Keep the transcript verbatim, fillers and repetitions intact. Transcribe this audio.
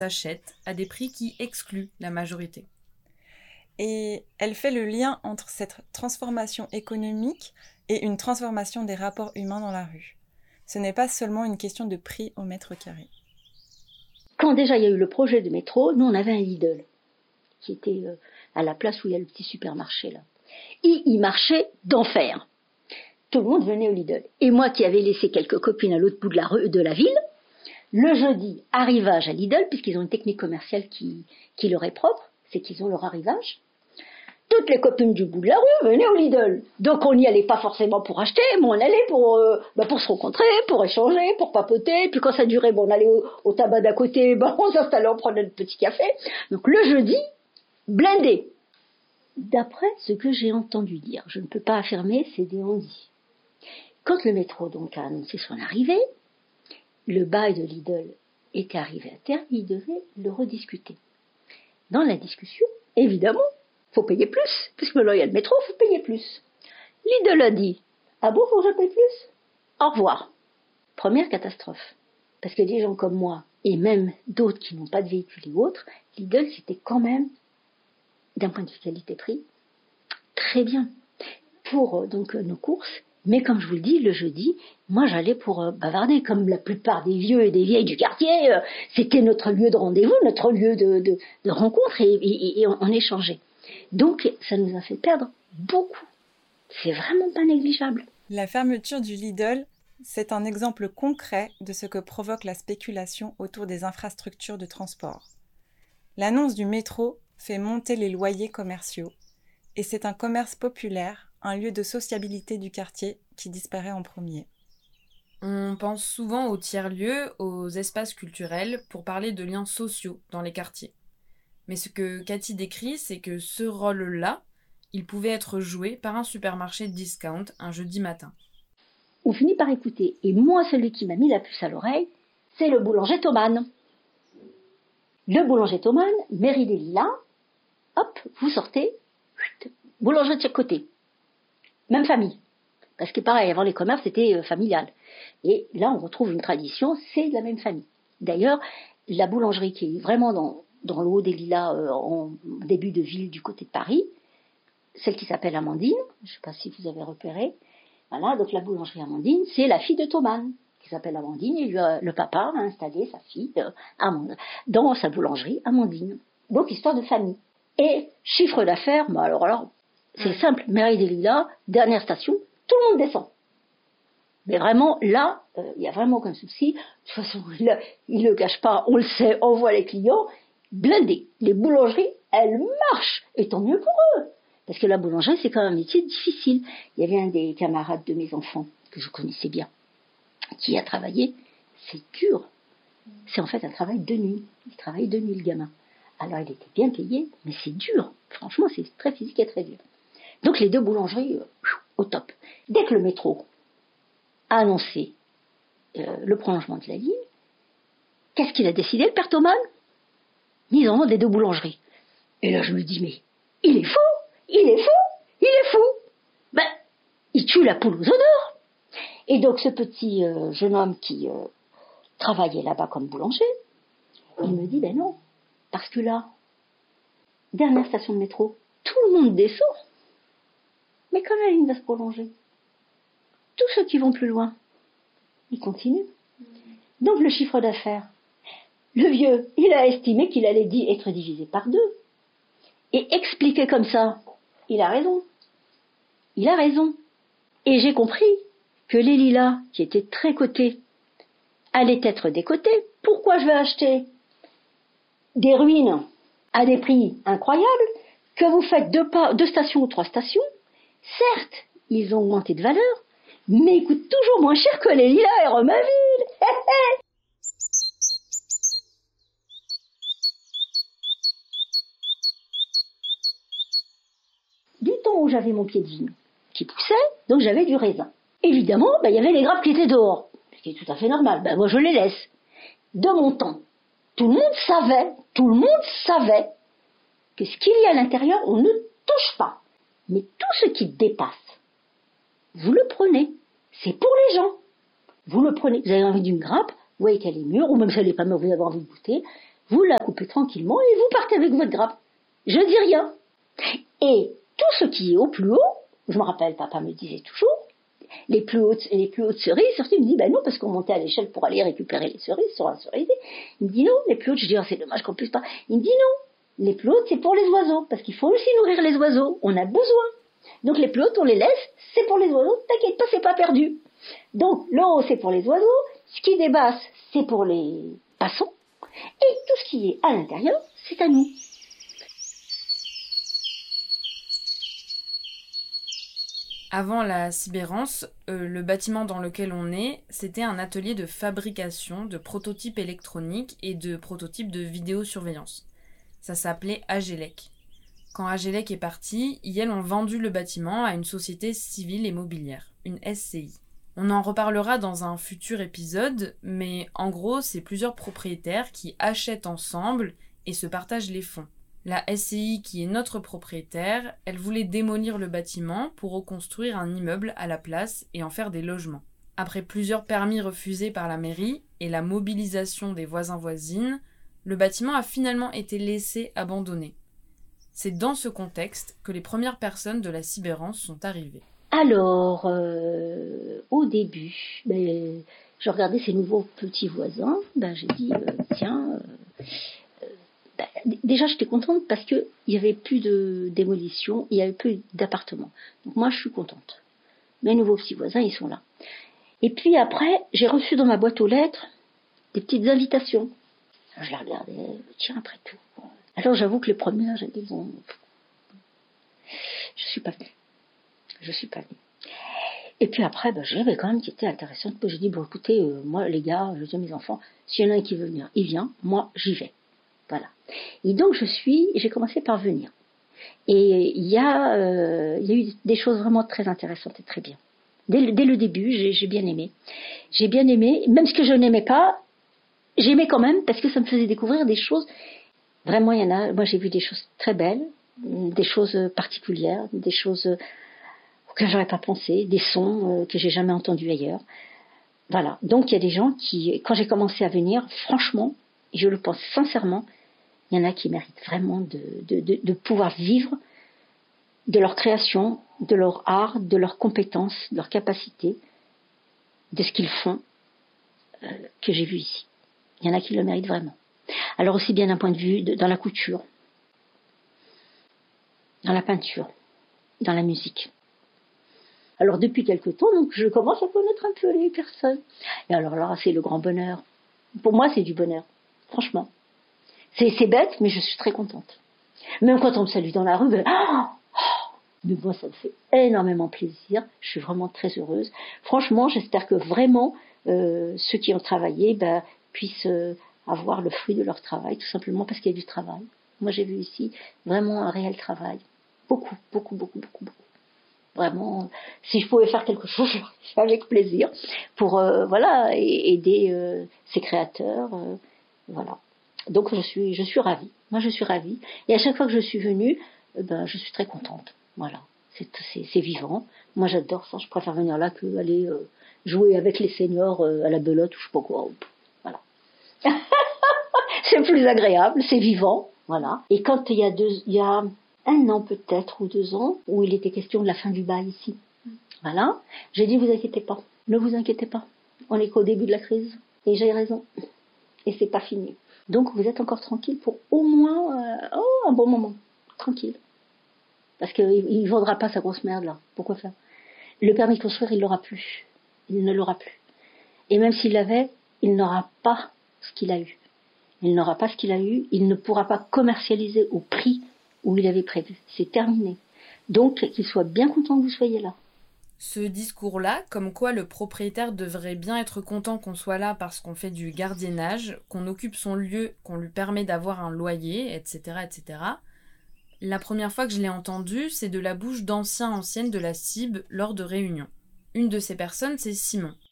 achètent à des prix qui excluent la majorité. Et elle fait le lien entre cette transformation économique et une transformation des rapports humains dans la rue. Ce n'est pas seulement une question de prix au mètre carré. Quand déjà il y a eu le projet de métro, nous on avait un Lidl qui était euh, à la place où il y a le petit supermarché là. Et il marchait d'enfer. Tout le monde venait au Lidl. Et moi qui avais laissé quelques copines à l'autre bout de la, rue, de la ville, le jeudi, arrivage à Lidl, puisqu'ils ont une technique commerciale qui, qui leur est propre, c'est qu'ils ont leur arrivage. Toutes les copines du bout de la rue venaient au Lidl. Donc on n'y allait pas forcément pour acheter, mais on allait pour, euh, bah pour se rencontrer, pour échanger, pour papoter. Puis quand ça durait, bon, on allait au, au tabac d'à côté, bah on s'installait, on prenait notre petit café. Donc le jeudi, blindé. D'après ce que j'ai entendu dire, je ne peux pas affirmer, c'est des on-dit. Quand le métro donc a annoncé son arrivée, le bail de Lidl était arrivé à terme, il devait le rediscuter. Dans la discussion, évidemment, faut payer plus, puisque là il y a le métro, faut payer plus. Lidl a dit, ah bon, faut que je paye plus? Au revoir. Première catastrophe. Parce que des gens comme moi, et même d'autres qui n'ont pas de véhicule et autres, Lidl c'était quand même, d'un point de vue qualité-prix, très bien. Pour donc nos courses, mais comme je vous le dis, le jeudi, moi j'allais pour euh, bavarder, comme la plupart des vieux et des vieilles du quartier, euh, c'était notre lieu de rendez-vous, notre lieu de, de, de rencontre, et, et, et on, on échangeait. Donc ça nous a fait perdre beaucoup. C'est vraiment pas négligeable. La fermeture du Lidl, c'est un exemple concret de ce que provoque la spéculation autour des infrastructures de transport. L'annonce du métro fait monter les loyers commerciaux, et c'est un commerce populaire, un lieu de sociabilité du quartier qui disparaît en premier. On pense souvent aux tiers-lieux, aux espaces culturels, pour parler de liens sociaux dans les quartiers. Mais ce que Cathy décrit, c'est que ce rôle-là, il pouvait être joué par un supermarché discount un jeudi matin. On finit par écouter, et moi, celui qui m'a mis la puce à l'oreille, c'est le boulanger Thomann. Le boulanger Thomann, mairie des Lilas, hop, vous sortez, boulanger de chaque côté. Même famille. Parce que pareil, avant les commerces, c'était euh, familial. Et là, on retrouve une tradition, c'est de la même famille. D'ailleurs, la boulangerie qui est vraiment dans, dans le haut des Lilas, euh, en début de ville du côté de Paris, celle qui s'appelle Amandine, je ne sais pas si vous avez repéré, voilà, donc la boulangerie Amandine, c'est la fille de Thomann, qui s'appelle Amandine, et lui a, le papa a installé sa fille euh, Amandine, dans sa boulangerie Amandine. Donc, histoire de famille. Et chiffre d'affaires, bah alors alors, c'est simple, mairie des Lilas, dernière station, tout le monde descend. Mais vraiment, là, il euh, n'y a vraiment aucun souci. De toute façon, il ne le cache pas, on le sait, on voit les clients, blindés. Les boulangeries, elles marchent, et tant mieux pour eux. Parce que la boulangerie, c'est quand même un métier difficile. Il y avait un des camarades de mes enfants, que je connaissais bien, qui a travaillé. C'est dur. C'est en fait un travail de nuit. Il travaille de nuit, le gamin. Alors, il était bien payé, mais c'est dur. Franchement, c'est très physique et très dur. Donc les deux boulangeries, euh, au top. Dès que le métro a annoncé euh, le prolongement de la ligne, qu'est-ce qu'il a décidé, le père Thomann? Mise en vente des deux boulangeries. Et là, je me dis, mais il est fou, il est fou, il est fou. Ben, il tue la poule aux œufs d'or. Et donc ce petit euh, jeune homme qui euh, travaillait là-bas comme boulanger, il me dit, ben non, parce que là, dernière station de métro, tout le monde descend. Mais quand la ligne va se prolonger, tous ceux qui vont plus loin, ils continuent. Donc le chiffre d'affaires, le vieux, il a estimé qu'il allait être divisé par deux. Et expliqué comme ça, il a raison. Il a raison. Et j'ai compris que les Lilas, qui étaient très cotés, allaient être décotés. Pourquoi je vais acheter des ruines à des prix incroyables, que vous faites deux, pas, deux stations ou trois stations? Certes, ils ont augmenté de valeur, mais ils coûtent toujours moins cher que les Lilas et Romainville. Du temps où j'avais mon pied de vigne qui poussait, donc j'avais du raisin. Évidemment, ben, il y avait les grappes qui étaient dehors, ce qui est tout à fait normal. Ben, moi, je les laisse. De mon temps, tout le monde savait, tout le monde savait que ce qu'il y a à l'intérieur, on ne touche pas. Mais tout ce qui dépasse, vous le prenez. C'est pour les gens. Vous le prenez. Vous avez envie d'une grappe, vous voyez qu'elle est mûre, ou même si elle n'est pas mûre, vous avez envie de goûter, vous la coupez tranquillement et vous partez avec votre grappe. Je dis rien. Et tout ce qui est au plus haut, je me rappelle, papa me disait toujours, les plus hautes, les plus hautes cerises, surtout, il me dit, ben non, parce qu'on montait à l'échelle pour aller récupérer les cerises sur un cerisier. Il me dit non, les plus hautes, je dis, oh, c'est dommage qu'on puisse pas. Il me dit non, les plus hautes, c'est pour les oiseaux, parce qu'il faut aussi nourrir les oiseaux, on a besoin. Donc les plus hautes, on les laisse, c'est pour les oiseaux, t'inquiète pas, c'est pas perdu. Donc le haut, c'est pour les oiseaux, ce qui débasse, c'est pour les passants, et tout ce qui est à l'intérieur, c'est à nous. Avant la Sibérance, euh, le bâtiment dans lequel on est, c'était un atelier de fabrication de prototypes électroniques et de prototypes de vidéosurveillance. Ça s'appelait Agelec. Quand Agelec est parti, Yale ont vendu le bâtiment à une société civile et mobilière, une S C I. On en reparlera dans un futur épisode, mais en gros, c'est plusieurs propriétaires qui achètent ensemble et se partagent les fonds. La S C I, qui est notre propriétaire, elle voulait démolir le bâtiment pour reconstruire un immeuble à la place et en faire des logements. Après plusieurs permis refusés par la mairie et la mobilisation des voisins-voisines, le bâtiment a finalement été laissé abandonné. C'est dans ce contexte que les premières personnes de la Sibérance sont arrivées. Alors, euh, au début, ben, je regardais ces nouveaux petits voisins, ben, j'ai dit, euh, tiens... Euh, Déjà, j'étais contente parce qu'il n'y avait plus de démolition, il n'y avait plus d'appartements. Donc moi, je suis contente. Mes nouveaux petits voisins, ils sont là. Et puis après, j'ai reçu dans ma boîte aux lettres des petites invitations. Alors, je la regardais, tiens, après tout. Alors j'avoue que les premières, j'ai dit, bon, je suis pas venue. Je suis pas venue. Et puis après, ben, j'avais quand même qui était intéressante. J'ai dit, bon, écoutez, euh, moi, les gars, je dis à mes enfants, s'il y en a un qui veut venir, il vient, moi, j'y vais. Voilà. Et donc je suis, j'ai commencé par venir. Et il y a, euh, il y a eu des choses vraiment très intéressantes et très bien. Dès le, dès le début, j'ai, j'ai bien aimé. J'ai bien aimé, même ce que je n'aimais pas, j'aimais quand même parce que ça me faisait découvrir des choses. Vraiment, il y en a. Moi, j'ai vu des choses très belles, des choses particulières, des choses auxquelles j'aurais pas pensé, des sons que j'ai jamais entendus ailleurs. Voilà. Donc il y a des gens qui, quand j'ai commencé à venir, franchement, et je le pense sincèrement, il y en a qui méritent vraiment de, de, de, de pouvoir vivre de leur création, de leur art, de leurs compétences, de leurs capacités, de ce qu'ils font, euh, que j'ai vu ici. Il y en a qui le méritent vraiment. Alors aussi bien d'un point de vue de, dans la couture, dans la peinture, dans la musique. Alors depuis quelque temps, donc, je commence à connaître un peu les personnes. Et alors là, c'est le grand bonheur. Pour moi, c'est du bonheur. Franchement. C'est, c'est bête, mais je suis très contente. Même quand on me salue dans la rue, ben, oh, oh, mais moi, ça me fait énormément plaisir. Je suis vraiment très heureuse. Franchement, j'espère que vraiment, euh, ceux qui ont travaillé ben, puissent euh, avoir le fruit de leur travail, tout simplement parce qu'il y a du travail. Moi, j'ai vu ici vraiment un réel travail. Beaucoup, beaucoup, beaucoup, beaucoup, beaucoup. Vraiment, si je pouvais faire quelque chose, je le ferais avec plaisir pour euh, voilà, aider euh, ces créateurs. Euh, voilà. Donc je suis, je suis ravie. Moi je suis ravie. Et à chaque fois que je suis venue, eh ben, je suis très contente. Voilà. C'est, c'est, c'est vivant. Moi j'adore ça. Je préfère venir là que aller euh, jouer avec les seniors euh, à la belote ou je sais pas quoi. Voilà. C'est plus agréable, c'est vivant. Voilà. Et quand il y a deux, il y a un an peut-être ou deux ans, où il était question de la fin du bail ici. Voilà. J'ai dit, vous inquiétez pas. Ne vous inquiétez pas. On est qu'au début de la crise. Et j'ai raison. Et c'est pas fini. Donc vous êtes encore tranquille pour au moins euh, oh, un bon moment. Tranquille. Parce qu'il ne vaudra pas sa grosse merde là. Pourquoi faire? Le permis de construire, il l'aura plus. Il ne l'aura plus. Et même s'il l'avait, il n'aura pas ce qu'il a eu. Il n'aura pas ce qu'il a eu. Il ne pourra pas commercialiser au prix où il avait prévu. C'est terminé. Donc qu'il soit bien content que vous soyez là. Ce discours-là, comme quoi le propriétaire devrait bien être content qu'on soit là parce qu'on fait du gardiennage, qu'on occupe son lieu, qu'on lui permet d'avoir un loyer, et cetera, et cetera. La première fois que je l'ai entendu, c'est de la bouche d'anciens anciennes de la C I B lors de réunions. Une de ces personnes, c'est Simon.